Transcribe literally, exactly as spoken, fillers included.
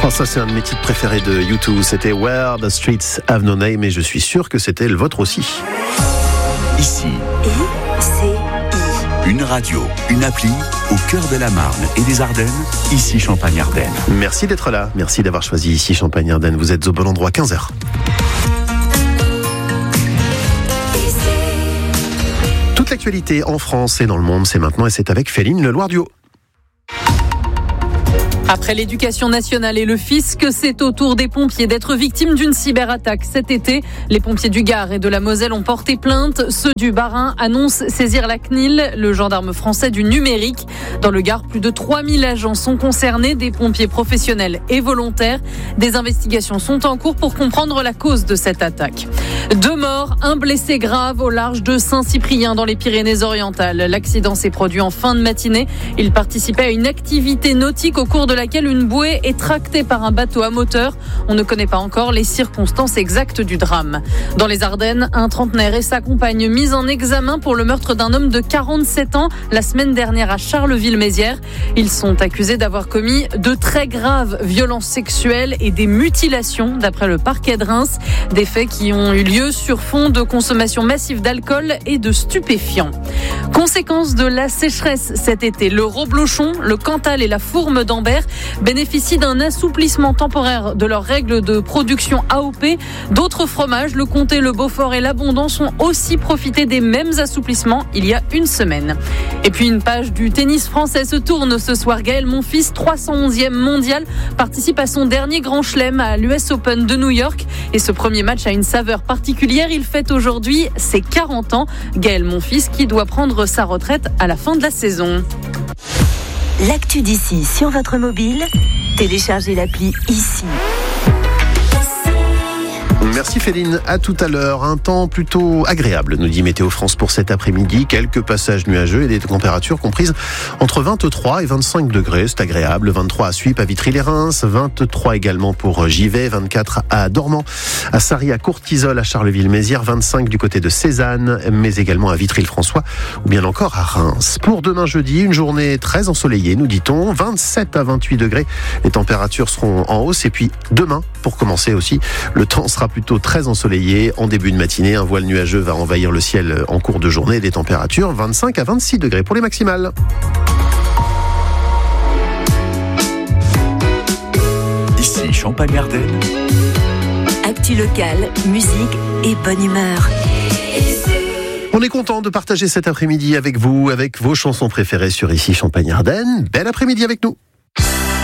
Oh, ça c'est un de mes titres préférés de U deux. C'était Where the Streets Have No Name et je suis sûr que c'était le vôtre aussi. Ici, I C I. Une radio, une appli au cœur de la Marne et des Ardennes. Ici Champagne-Ardenne. Merci d'être là. Merci d'avoir choisi Ici Champagne-Ardenne. Vous êtes au bon endroit, quinze heures. Toute l'actualité en France et dans le monde, c'est maintenant et c'est avec Féline Leloir-Duhaut. Après l'éducation nationale et le fisc, c'est au tour des pompiers d'être victimes d'une cyberattaque. Cet été, les pompiers du Gard et de la Moselle ont porté plainte. Ceux du Bas-Rhin annoncent saisir la C N I L, le gendarme français du numérique. Dans le Gard, plus de trois mille agents sont concernés, des pompiers professionnels et volontaires. Des investigations sont en cours pour comprendre la cause de cette attaque. Deux morts, un blessé grave au large de Saint-Cyprien dans les Pyrénées-Orientales. L'accident s'est produit en fin de matinée. Il participait à une activité nautique au cours de laquelle une bouée est tractée par un bateau à moteur. On ne connaît pas encore les circonstances exactes du drame. Dans les Ardennes, un trentenaire et sa compagne mis en examen pour le meurtre d'un homme de quarante-sept ans la semaine dernière à Charleville-Mézières. Ils sont accusés d'avoir commis de très graves violences sexuelles et des mutilations, d'après le parquet de Reims. Des faits qui ont eu lieu sur fond de consommation massive d'alcool et de stupéfiants. Conséquence de la sécheresse cet été, le reblochon, le Cantal et la fourme d'Ambert bénéficient d'un assouplissement temporaire de leurs règles de production A O P. D'autres fromages, le Comté, le Beaufort et l'Abondance ont aussi profité des mêmes assouplissements il y a une semaine. Et puis une page du tennis français se tourne ce soir. Gaël Monfils, trois cent onzième mondial, participe à son dernier grand chelem à l'U S Open de New York. Et ce premier match a une saveur particulière. Il fête aujourd'hui ses quarante ans. Gaël Monfils qui doit prendre sa retraite à la fin de la saison. L'actu d'ici sur votre mobile, téléchargez l'appli Ici. Merci Féline, à tout à l'heure. Un temps plutôt agréable, nous dit Météo France pour cet après-midi. Quelques passages nuageux et des températures comprises entre vingt-trois et vingt-cinq degrés. C'est agréable. vingt-trois à Suippes, à Vitry-les-Reims. vingt-trois également pour Givet. vingt-quatre à Dormans, à Sarry, à Courtisol, à Charleville-Mézières. vingt-cinq du côté de Cézanne, mais également à Vitry-le-François ou bien encore à Reims. Pour demain jeudi, une journée très ensoleillée, nous dit-on. vingt-sept à vingt-huit degrés. Les températures seront en hausse. Et puis demain, pour commencer aussi, le temps sera plutôt très ensoleillé en début de matinée. Un voile nuageux va envahir le ciel en cours de journée. Des températures vingt-cinq à vingt-six degrés pour les maximales. Ici Champagne-Ardenne. Actu locale, musique et bonne humeur. On est content de partager cet après-midi avec vous, avec vos chansons préférées sur Ici Champagne-Ardenne. Bel après-midi avec nous.